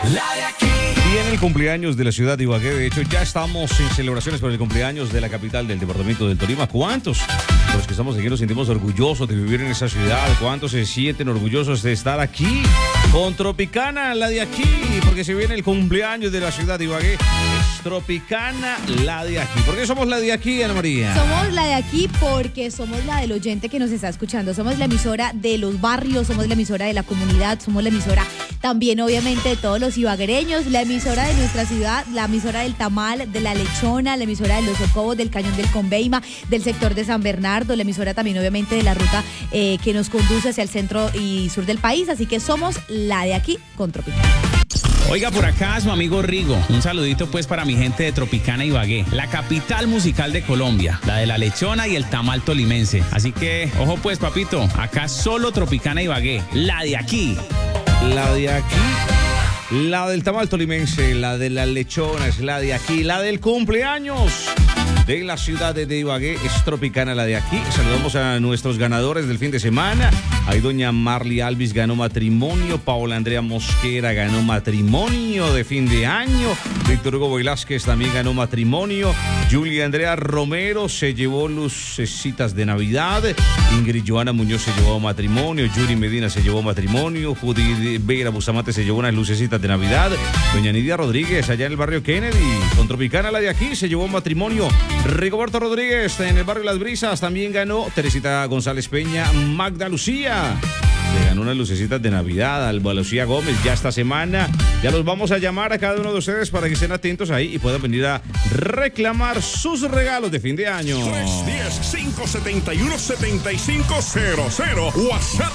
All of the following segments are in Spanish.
La de aquí. Viene el cumpleaños de la ciudad de Ibagué. De hecho, ya estamos en celebraciones por el cumpleaños de la capital del departamento del Tolima. ¿Cuántos? Los que estamos aquí nos sentimos orgullosos de vivir en esa ciudad. ¿Cuántos se sienten orgullosos de estar aquí con Tropicana, la de aquí? Porque se viene el cumpleaños de la ciudad de Ibagué. Es Tropicana, la de aquí. ¿Por qué somos la de aquí, Ana María? Somos la de aquí porque somos la del oyente que nos está escuchando. Somos la emisora de los barrios, somos la emisora de la comunidad, somos la emisora también, obviamente, de todos los ibaguereños, la emisora de nuestra ciudad, la emisora del Tamal, de la Lechona, la emisora de los Socobos, del Cañón del Conveima, del sector de San Bernardo, la emisora también, obviamente, de la ruta que nos conduce hacia el centro y sur del país. Así que somos la de aquí con Tropicana. Oiga, por acá su amigo Rigo. Un saludito pues para mi gente de Tropicana Ibagué, la capital musical de Colombia, la de la Lechona y el Tamal tolimense. Así que, ojo pues, papito, acá solo Tropicana Ibagué, la de aquí. La de aquí, la del Tamal tolimense, la de la Lechona es la de aquí, la del cumpleaños de la ciudad de Ibagué es Tropicana, la de aquí. Saludamos a nuestros ganadores del fin de semana. Ahí doña Marley Alvis ganó matrimonio, Paola Andrea Mosquera ganó matrimonio de fin de año, Víctor Hugo Velázquez también ganó matrimonio, Julia Andrea Romero se llevó lucecitas de Navidad, Ingrid Joana Muñoz se llevó matrimonio, Yuri Medina se llevó matrimonio, Judy Vera Bustamante se llevó unas lucecitas de Navidad, doña Nidia Rodríguez allá en el barrio Kennedy con Tropicana, la de aquí, se llevó matrimonio. Rigoberto Rodríguez en el barrio Las Brisas también ganó. Teresita González Peña, Magda Lucía se ganó unas lucecitas de Navidad. Alba Lucía Gómez ya esta semana. Ya los vamos a llamar a cada uno de ustedes para que estén atentos ahí y puedan venir a reclamar sus regalos de fin de año. 310-571-7500 WhatsApp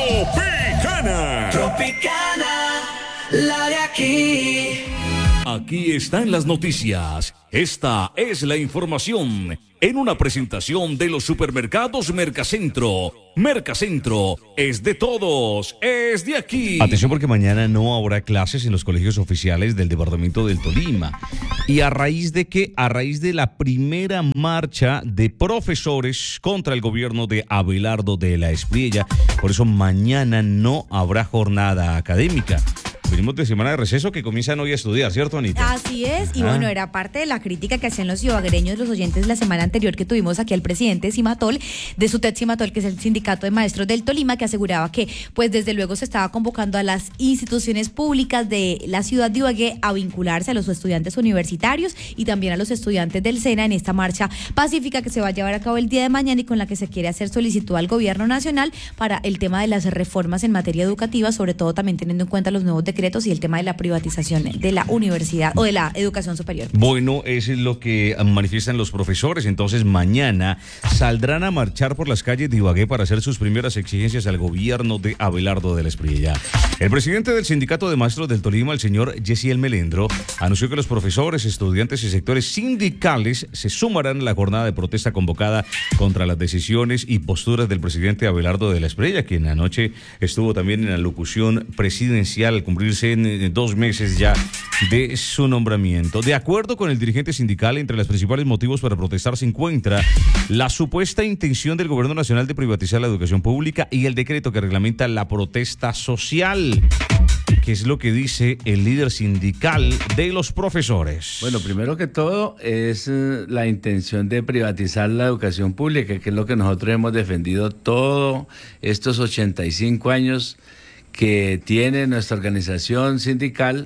Tropicana. Tropicana, la de aquí. Aquí están las noticias. Esta es la información en una presentación de los supermercados Mercacentro. Mercacentro es de todos, es de aquí. Atención porque mañana no habrá clases en los colegios oficiales del departamento del Tolima. ¿Y a raíz de qué? A raíz de la primera marcha de profesores contra el gobierno de Abelardo de la Espriella. Por eso mañana no habrá jornada académica. Venimos de semana de receso que comienzan hoy a estudiar, ¿cierto, Anita? Así es, y bueno, era parte de la crítica que hacían los ibaguereños, los oyentes, la semana anterior que tuvimos aquí al presidente Cimatol, de SUTED Cimatol, que es el sindicato de maestros del Tolima, que aseguraba que, pues desde luego se estaba convocando a las instituciones públicas de la ciudad de Ibagué a vincularse a los estudiantes universitarios y también a los estudiantes del SENA en esta marcha pacífica que se va a llevar a cabo el día de mañana y con la que se quiere hacer solicitud al gobierno nacional para el tema de las reformas en materia educativa, sobre todo también teniendo en cuenta los nuevos decretos y el tema de la privatización de la universidad o de la educación superior. Bueno, eso es lo que manifiestan los profesores. Entonces mañana saldrán a marchar por las calles de Ibagué para hacer sus primeras exigencias al gobierno de Abelardo de la Espriella. El presidente del Sindicato de Maestros del Tolima, el señor Yesiel Melendro, anunció que los profesores, estudiantes y sectores sindicales se sumarán a la jornada de protesta convocada contra las decisiones y posturas del presidente Abelardo de la Espriella, quien anoche estuvo también en la locución presidencial al cumplirse en 2 meses ya de su nombramiento. De acuerdo con el dirigente sindical, entre los principales motivos para protestar se encuentra la supuesta intención del gobierno nacional de privatizar la educación pública y el decreto que reglamenta la protesta social. ¿Qué es lo que dice el líder sindical de los profesores? Bueno, primero que todo es la intención de privatizar la educación pública, que es lo que nosotros hemos defendido todos estos 85 años que tiene nuestra organización sindical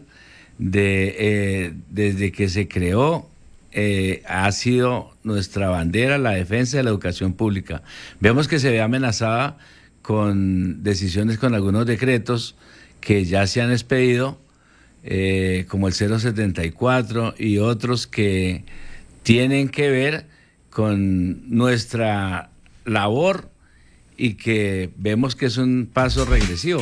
desde que se creó. Ha sido nuestra bandera la defensa de la educación pública. Vemos que se ve amenazada con decisiones, con algunos decretos que ya se han expedido, como el 074 y otros que tienen que ver con nuestra labor y que vemos que es un paso regresivo.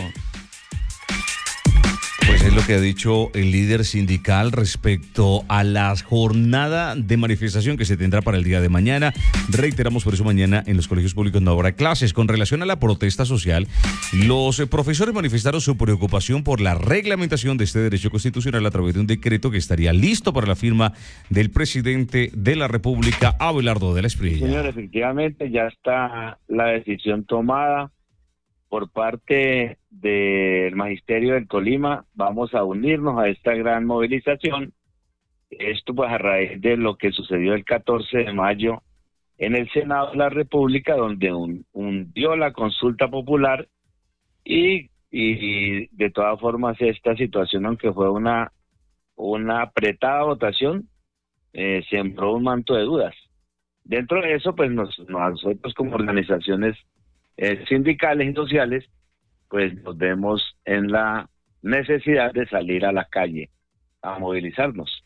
Pues es lo que ha dicho el líder sindical respecto a la jornada de manifestación que se tendrá para el día de mañana. Reiteramos, por eso mañana en los colegios públicos no habrá clases. Con relación a la protesta social, los profesores manifestaron su preocupación por la reglamentación de este derecho constitucional a través de un decreto que estaría listo para la firma del presidente de la República, Abelardo de la Espriella. Señor, efectivamente ya está la decisión tomada por parte del Magisterio del Tolima, vamos a unirnos a esta gran movilización. Esto pues a raíz de lo que sucedió el 14 de mayo en el Senado de la República, donde hundió la consulta popular y de todas formas esta situación, aunque fue una apretada votación, sembró un manto de dudas. Dentro de eso, pues nosotros como organizaciones sindicales y sociales, pues nos vemos en la necesidad de salir a la calle a movilizarnos.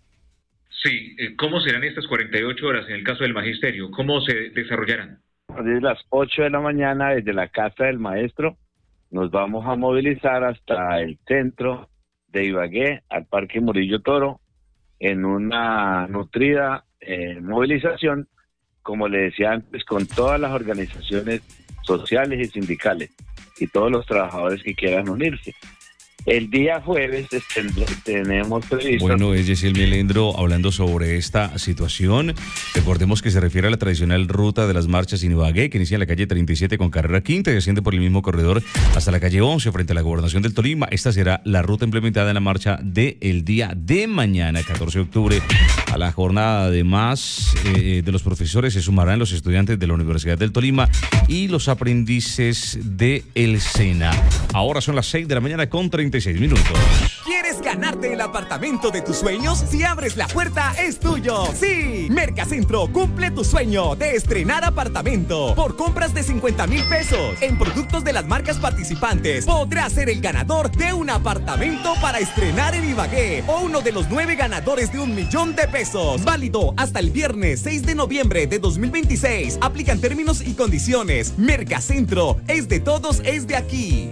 Sí, ¿cómo serán estas 48 horas en el caso del magisterio? ¿Cómo se desarrollarán? Desde las 8 de la mañana, desde la Casa del Maestro, nos vamos a movilizar hasta el centro de Ibagué, al Parque Murillo Toro, en una nutrida movilización, como le decía antes, con todas las organizaciones sociales y sindicales y todos los trabajadores que quieran unirse. El día jueves tenemos previsto... Bueno, es Yesiel Melendro hablando sobre esta situación. Recordemos que se refiere a la tradicional ruta de las marchas en Ibagué, que inicia en la calle 37 con carrera quinta y asciende por el mismo corredor hasta la calle 11 frente a la Gobernación del Tolima. Esta será la ruta implementada en la marcha del día de mañana, 14 de octubre. A la jornada, además de los profesores, se sumarán los estudiantes de la Universidad del Tolima y los aprendices de el SENA. Ahora son las 6 de la mañana con 36 minutos. ¿Quieres ganarte el apartamento de tus sueños? Si abres la puerta, es tuyo. ¡Sí! Mercacentro cumple tu sueño de estrenar apartamento. Por compras de 50,000 pesos en productos de las marcas participantes, podrás ser el ganador de un apartamento para estrenar en Ibagué o uno de los 9 ganadores de $1,000,000. Válido hasta el viernes 6 de noviembre de 2026. Aplican términos y condiciones. Mercacentro, es de todos, es de aquí.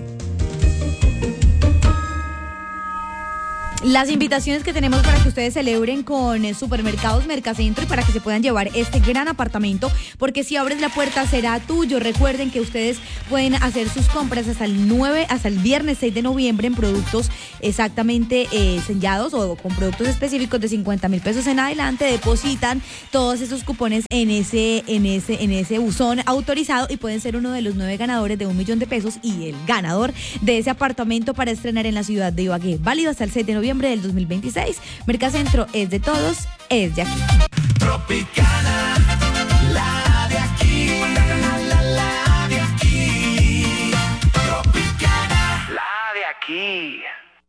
Las invitaciones que tenemos para que ustedes celebren con Supermercados Mercacentro y para que se puedan llevar este gran apartamento, porque si abres la puerta será tuyo. Recuerden que ustedes pueden hacer sus compras hasta el viernes 6 de noviembre en productos exactamente sellados o con productos específicos de 50,000 pesos en adelante. Depositan todos esos cupones en ese buzón autorizado y pueden ser uno de los 9 ganadores de $1,000,000 y el ganador de ese apartamento para estrenar en la ciudad de Ibagué. Válido hasta el 6 de noviembre del 2026. Mercacentro es de todos, es de aquí. Tropicana, la de aquí, la de aquí. Tropicana, la de aquí.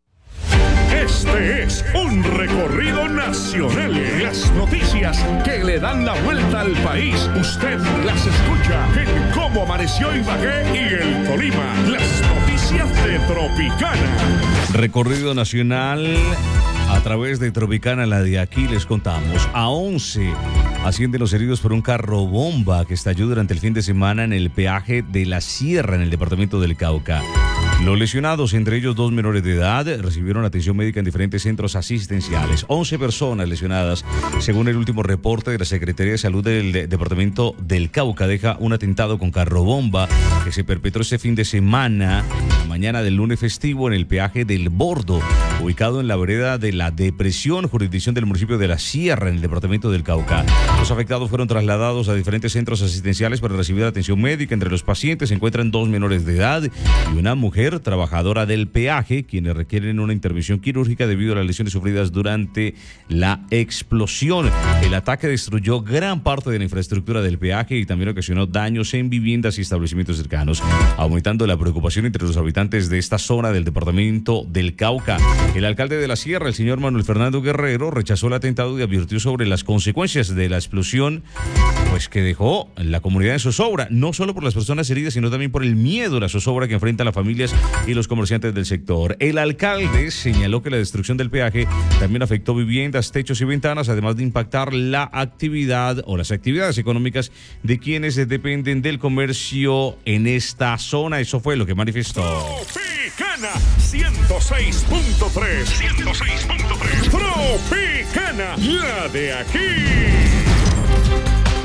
Este es un recorrido nacional. Las noticias que le dan la vuelta al país. Usted las escucha en Cómo Amaneció Ibagué y el Tolima. Las noticias de Tropicana. Recorrido nacional a través de Tropicana, la de aquí. Les contamos. A 11 ascienden los heridos por un carro bomba que estalló durante el fin de semana en el peaje de La Sierra, en el departamento del Cauca. Los lesionados, entre ellos 2 menores de edad, recibieron atención médica en diferentes centros asistenciales. 11 personas lesionadas, según el último reporte de la Secretaría de Salud del departamento del Cauca. Deja un atentado con carro bomba que se perpetró este fin de semana, mañana del lunes festivo, en el peaje del Bordo, ubicado en la vereda de La Depresión, jurisdicción del municipio de La Sierra, en el departamento del Cauca. Los afectados fueron trasladados a diferentes centros asistenciales para recibir atención médica. Entre los pacientes se encuentran 2 menores de edad y una mujer trabajadora del peaje, quienes requieren una intervención quirúrgica debido a las lesiones sufridas durante la explosión. El ataque destruyó gran parte de la infraestructura del peaje y también ocasionó daños en viviendas y establecimientos cercanos, aumentando la preocupación entre los habitantes de esta zona del departamento del Cauca. El alcalde de La Sierra, el señor Manuel Fernando Guerrero, rechazó el atentado y advirtió sobre las consecuencias de la explosión, pues que dejó la comunidad en zozobra, no solo por las personas heridas, sino también por el miedo a la zozobra que enfrentan las familias y los comerciantes del sector. El alcalde señaló que la destrucción del peaje también afectó viviendas, techos y ventanas, además de impactar la actividad o las actividades económicas de quienes dependen del comercio en esta zona. Eso fue lo que manifestó. Tropicana 106.3. 106.3. Tropicana, la de aquí.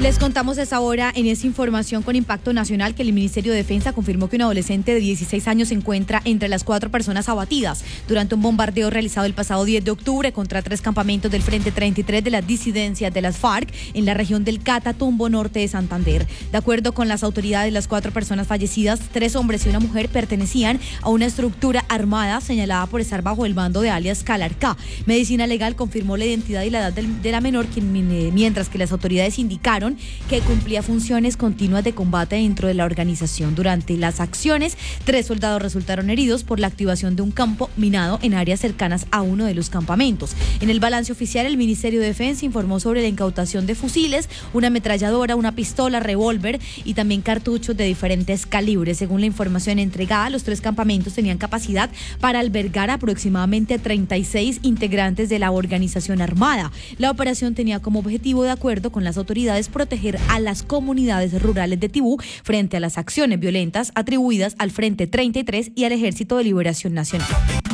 Les contamos a esa hora en esa información con impacto nacional que el Ministerio de Defensa confirmó que un adolescente de 16 años se encuentra entre las 4 personas abatidas durante un bombardeo realizado el pasado 10 de octubre contra 3 campamentos del Frente 33 de las disidencias de las FARC en la región del Catatumbo norte de Santander. De acuerdo con las autoridades, las 4 personas fallecidas, 3 hombres y una mujer, pertenecían a una estructura armada señalada por estar bajo el mando de alias Calarcá. Medicina Legal confirmó la identidad y la edad de la menor, mientras que las autoridades indicaron que cumplía funciones continuas de combate dentro de la organización. Durante las acciones, 3 soldados resultaron heridos por la activación de un campo minado en áreas cercanas a uno de los campamentos. En el balance oficial, el Ministerio de Defensa informó sobre la incautación de fusiles, una ametralladora, una pistola, revólver y también cartuchos de diferentes calibres. Según la información entregada, los 3 campamentos tenían capacidad para albergar aproximadamente 36 integrantes de la organización armada. La operación tenía como objetivo, de acuerdo con las autoridades, proteger a las comunidades rurales de Tibú frente a las acciones violentas atribuidas al Frente 33 y al Ejército de Liberación Nacional.